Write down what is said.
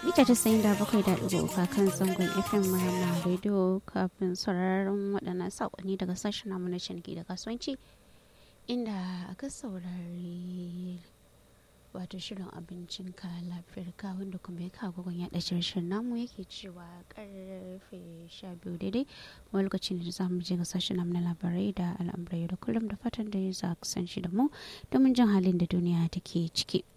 mita 97.3 kan zangon FM Marama Radio kafin sauraron waɗannan saƙonni daga sashen namu na ciniki da kasuwanci inda aka saurari wato shirin abincin ka lafiyar ka wanda kuma ya kawo gwagwan yaɗa shirin namu yake cewa karfe 12 daidai wani lokacin da za mu je ga sashen namu na labarai da al'amurai da kullum da fatan da za ku san shi da mu domin jin halin da duniya take ciki.